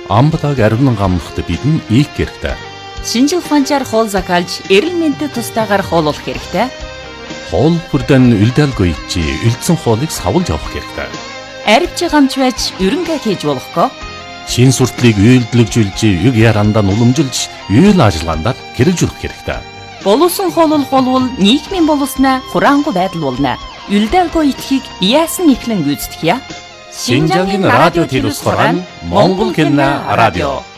Амбалаг аривнан гамнахт бидэн ийх хэрэгтэй. Шинжил ухаанчаар хоол закалж, эрүүл мэндэд тустаагаар хооллох хэрэгтэй. Хоол бүрдэн үлдээлгүй чи үлдсэн хоолыг савлж авах хэрэгтэй. Арвч гамч байж ерөнхий хийж болохгүй. Шин суртлыг үйлдэлжүүлж, юг ярандаа уламжилж, үйл ажиллагаанд хэрэгжүүлэх хэрэгтэй. Боловсон хооллох болвол нийгмийн боловснаа хураангуй байдал болно. Үлдээлгүй итгэхийг яасан ихлэн гүйцэтгэе. Шинжаагийн радио телевизээр Монгол кино радио